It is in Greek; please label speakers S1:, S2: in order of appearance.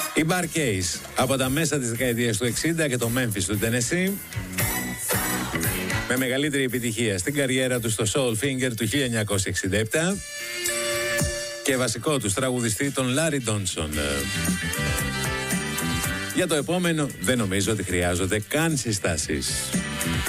S1: Οι Bar Case από τα μέσα της δεκαετίας του 60 και το Memphis του Tennessee, με μεγαλύτερη επιτυχία στην καριέρα του στο Soul Finger του 1967 και βασικό τους τραγουδιστή τον Larry Johnson. Για το επόμενο δεν νομίζω ότι χρειάζονται καν συστάσεις.